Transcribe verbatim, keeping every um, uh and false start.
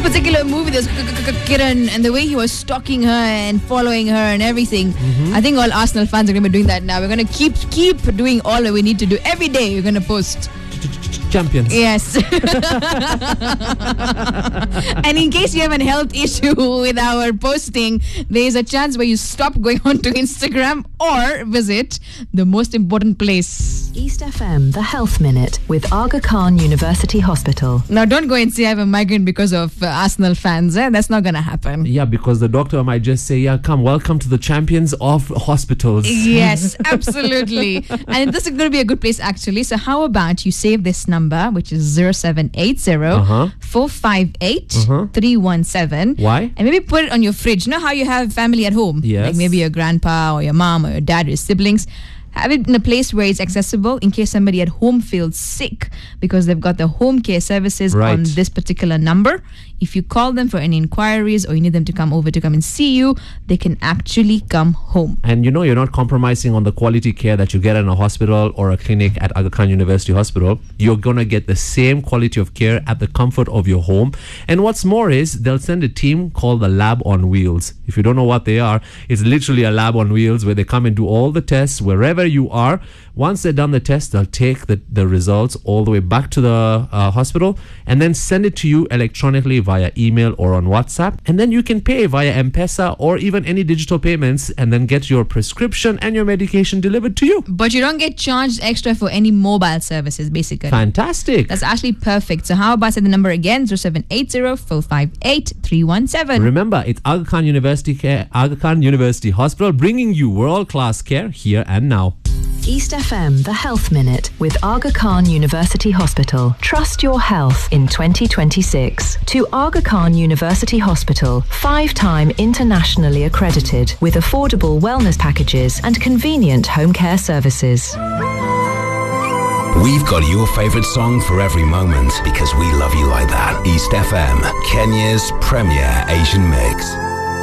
particular movie, there's Kiran, and the way he was stalking her and following her and everything. Mm-hmm. I think all Arsenal fans are going to be doing that now. We're going to keep keep doing all that we need to do. Every day we're going to post. Champions. Yes. And in case you have a health issue with our posting, there is a chance where you stop going on to Instagram or visit the most important place. East F M, the Health Minute with Aga Khan University Hospital. Now, don't go and say I have a migraine because of uh, Arsenal fans. Eh? That's not going to happen. Yeah, because the doctor might just say, yeah, come, welcome to the champions of hospitals. Yes, absolutely. And this is going to be a good place, actually. So how about you save this number, which is zero seven eight zero, four five eight, three one seven. Why? And maybe put it on your fridge. You know how you have family at home? Yes. Like maybe your grandpa or your mom or your dad or your siblings. Have it in a place where it's accessible in case somebody at home feels sick, because they've got the home care services right. on this particular number. If you call them for any inquiries or you need them to come over to come and see you, they can actually come home. And you know, you're not compromising on the quality care that you get in a hospital or a clinic at Aga Khan University Hospital. You're going to get the same quality of care at the comfort of your home. And what's more is they'll send a team called the Lab on Wheels. If you don't know what they are, it's literally a lab on wheels where they come and do all the tests wherever you are. Once they're done the test, they'll take the, the results all the way back to the uh, hospital and then send it to you electronically via email or on WhatsApp. And then you can pay via M-Pesa or even any digital payments and then get your prescription and your medication delivered to you. But you don't get charged extra for any mobile services, basically. Fantastic. That's actually perfect. So how about I say the number again, zero seven eight zero, four five eight, three one seven. Remember, it's Aga Khan University Care, Aga Khan University Hospital, bringing you world-class care here and now. East F M, the Health Minute with Aga Khan University Hospital. Trust your health in twenty twenty-six. To Aga Khan University Hospital, five-time internationally accredited with affordable wellness packages and convenient home care services. We've got your favourite song for every moment because we love you like that. East F M, Kenya's premier Asian mix.